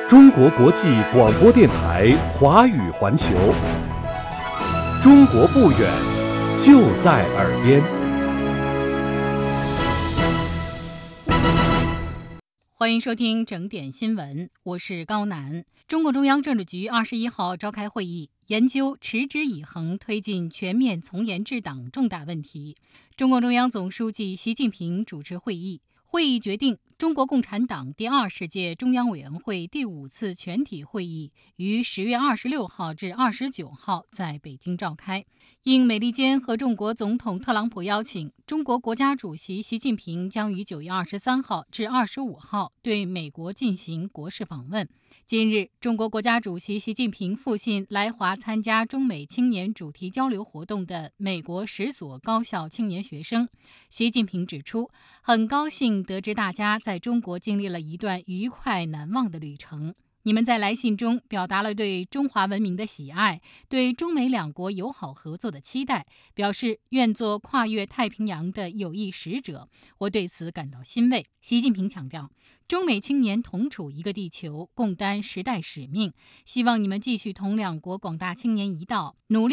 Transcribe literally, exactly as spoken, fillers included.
中国国际广播电台华语环球，中国不远，就在耳边。 欢迎收听整点新闻，我是高楠。中共中央政治局二十一号召开会议，研究持之以恒推进全面从严治党重大问题。中共中央总书记习近平主持会议。会议决定，中国共产党第二十届中央委员会第五次全体会议于十月二十六号至二十九号在北京召开。应美利坚合众国总统特朗普邀请，中国国家主席习近平将于九月二十三号至二十五号对美国进行国事访问。今日，中国国家主席习近平复信来华参加中美青年主题交流活动的美国十所高校青年学生。习近平指出，很高兴得知大家在中国经历了一段愉快难忘的旅程。你们在来信中表达了对中华文明的喜爱，对中美两国友好合作的期待，表示愿做跨越太平洋的友谊使者。我对此感到欣慰。习近平强调，中美青年同处一个地球，共担时代使命，希望你们继续同两国广大青年一道，努力